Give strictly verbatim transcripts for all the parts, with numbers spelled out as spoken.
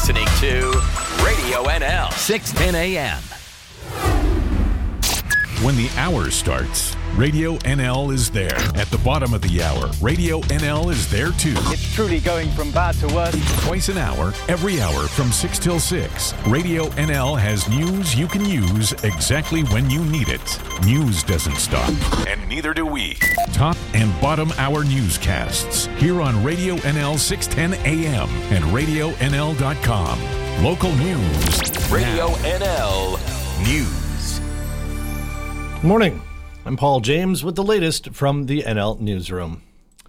listening to Radio N L, six ten a.m. When the hour starts, Radio N L is there. At the bottom of the hour, Radio N L is there too. It's truly going from bad to worse. Twice an hour, every hour from six till six. Radio N L has news you can use exactly when you need it. News doesn't stop, and neither do we. Top and bottom hour newscasts here on Radio N L six ten a.m. and radio N L dot com. Local news. Radio now. N L News. Good morning. I'm Paul James with the latest from the N L Newsroom.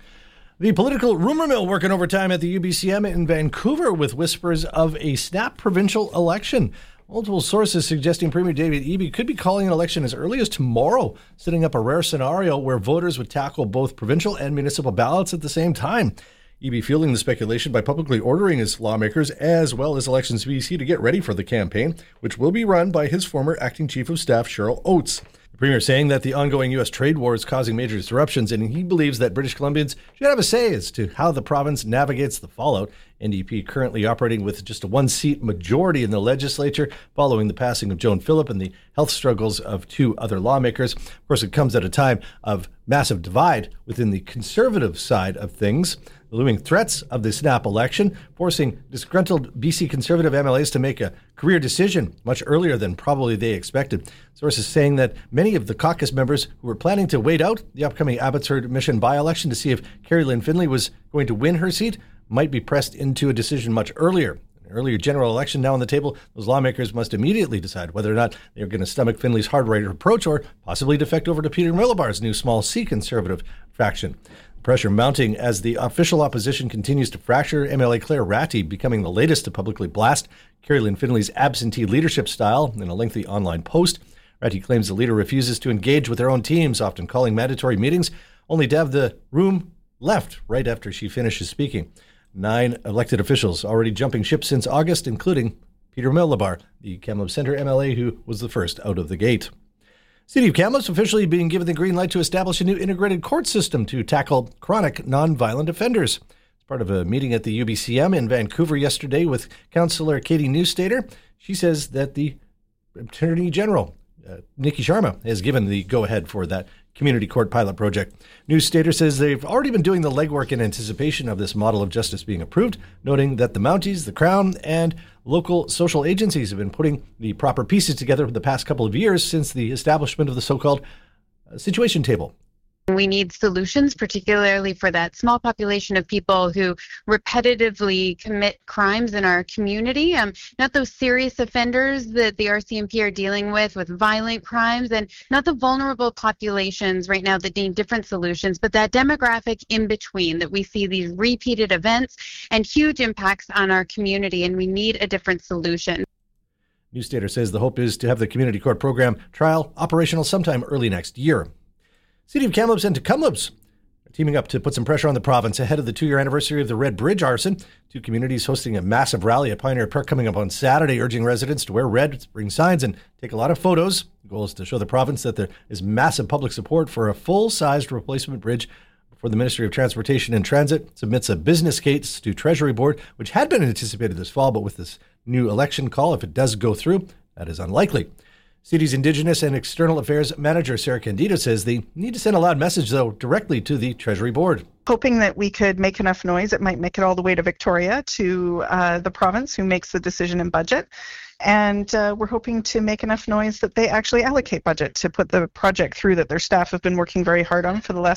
The political rumor mill working overtime at the U B C M in Vancouver with whispers of a snap provincial election. Multiple sources suggesting Premier David Eby could be calling an election as early as tomorrow, setting up a rare scenario where voters would tackle both provincial and municipal ballots at the same time. Eby fueling the speculation by publicly ordering his lawmakers as well as Elections B C to get ready for the campaign, which will be run by his former acting chief of staff, Cheryl Oates. The Premier saying that the ongoing U S trade war is causing major disruptions, and he believes that British Columbians should have a say as to how the province navigates the fallout. N D P currently operating with just a one-seat majority in the legislature following the passing of Joan Phillip and the health struggles of two other lawmakers. Of course, it comes at a time of massive divide within the Conservative side of things. The looming threats of the snap election forcing disgruntled B C Conservative M L As to make a career decision much earlier than probably they expected. Sources saying that many of the caucus members who were planning to wait out the upcoming Abbotsford Mission by-election to see if Carrie Lynn Finlay was going to win her seat might be pressed into a decision much earlier. An earlier general election now on the table, those lawmakers must immediately decide whether or not they're going to stomach Finlay's hard-right approach or possibly defect over to Peter Millibar's new small C Conservative faction. Pressure mounting as the official opposition continues to fracture, M L A Claire Ratti becoming the latest to publicly blast Carrie Lynn Finlay's absentee leadership style in a lengthy online post. Ratti claims the leader refuses to engage with their own teams, often calling mandatory meetings, only to have the room left right after she finishes speaking. Nine elected officials already jumping ship since August, including Peter Millibar, the Kamloops Centre M L A who was the first out of the gate. City of Kamloops officially being given the green light to establish a new integrated court system to tackle chronic nonviolent offenders. As part of a meeting at the U B C M in Vancouver yesterday with Councillor Katie Newstater, she says that the Attorney General, uh, Nikki Sharma, has given the go-ahead for that community court pilot project. Newstater says they've already been doing the legwork in anticipation of this model of justice being approved, noting that the Mounties, the Crown, and local social agencies have been putting the proper pieces together for the past couple of years since the establishment of the so-called uh, situation table. We need solutions, particularly for that small population of people who repetitively commit crimes in our community. Um, not those serious offenders that the R C M P are dealing with, with violent crimes, and not the vulnerable populations right now that need different solutions, but that demographic in between, that we see these repeated events and huge impacts on our community, and we need a different solution. Newstater says the hope is to have the community court program trial operational sometime early next year. City of Kamloops and Tk'emlúps are teaming up to put some pressure on the province ahead of the two-year anniversary of the Red Bridge arson. Two communities hosting a massive rally at Pioneer Park coming up on Saturday, urging residents to wear red, bring signs, and take a lot of photos. The goal is to show the province that there is massive public support for a full-sized replacement bridge before the Ministry of Transportation and Transit submits a business case to Treasury Board, which had been anticipated this fall, but with this new election call, if it does go through, that is unlikely. City's Indigenous and External Affairs Manager, Sarah Candido, says they need to send a loud message, though, directly to the Treasury Board. Hoping that we could make enough noise, it might make it all the way to Victoria, to uh, the province, who makes the decision in budget. And uh, we're hoping to make enough noise that they actually allocate budget to put the project through that their staff have been working very hard on for the last